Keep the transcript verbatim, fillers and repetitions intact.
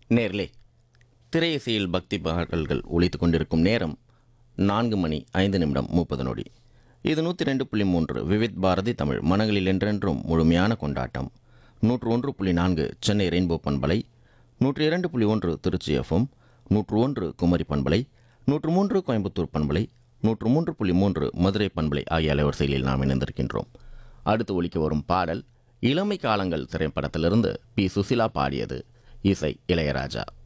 நேர்களே, திரையிசையில் பக்தி பாடல்கள் ஒலித்துக் கொண்டிருக்கும் நேரம் நான்கு மணி ஐந்து நிமிடம் முப்பது நொடி. இது நூற்றி ரெண்டு புள்ளி மூன்று விவித் பாரதி தமிழ் மனங்களில் என்றென்றும் முழுமையான கொண்டாட்டம். நூற்று ஒன்று புள்ளி நான்கு சென்னை ரெயின்போ பண்பலை, நூற்றி இரண்டு புள்ளி ஒன்று திருச்சி எஃப்எம், நூற்று ஒன்று குமரி பண்பலை, நூற்று மூன்று கோயம்புத்தூர் பண்பலை, நூற்று மூன்று புள்ளி மூன்று மதுரை பண்பலை ஆகிய அலைவரிசைகளில் நாம் இணைந்திருக்கின்றோம். அடுத்து ஒலிக்க வரும் பாடல் இளமை காலங்கள் திரைப்படத்திலிருந்து பி சுசிலா பாடியது. இசை இளையராஜா.